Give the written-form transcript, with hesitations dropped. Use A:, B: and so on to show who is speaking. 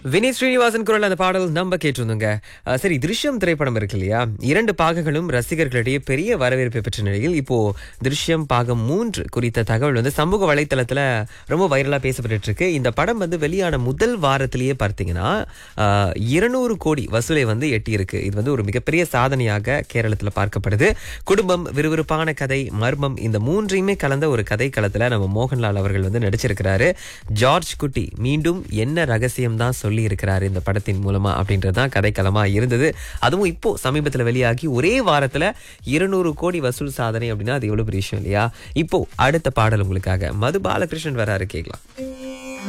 A: வினீத் ஸ்ரீனிவாசன் குரல் அந்த பாடல் நம்ம கேட்டிருந்தோங்க. சரி, திருஷ்யம் திரைப்படம் இருக்கு இல்லையா, 2 பாகங்களும் ரசிகர்களிடையே பெரிய வரவேற்பை பெற்ற நிலையில் இப்போ திருஷ்யம் பாகம் 3 குறித்த தகவல் சமூக வலைத்தளத்துல ரொம்ப வைரலா பேசப்பட்டு இருக்கு. இந்த படம் வெளியான முதல் வாரத்திலேயே பார்த்தீங்கன்னா 200 கோடி வசூலை எட்டி இருக்கு. இது ஒரு மிகப்பெரிய சாதனையாக கேரளத்துல பார்க்கப்படுது. குடும்பம், விறுவிறுப்பான கதை, மர்மம், இந்த மூன்றையுமே கலந்த ஒரு கதை களத்துல நம்ம மோகன்லால் அவர்கள் நடிச்சிருக்கிறாரு. ஜார்ஜ் குட்டி மீண்டும் என்ன ரகசியம் தான் சொல்லி இருக்கிறாரு இந்த படத்தின் மூலமா அப்படின்றதுதான் கதைக்களமா இருந்தது. அதுவும் இப்போ சமீபத்துல வெளியாகி ஒரே வாரத்துல 200 கோடி வசூல் சாதனை அப்படின்னா அது எவ்வளவு பெரிய விஷயம் இல்லையா? இப்போ அடுத்த பாடல் உங்களுக்காக மது பாலகிருஷ்ணன் வராரு, கேட்கலாம்.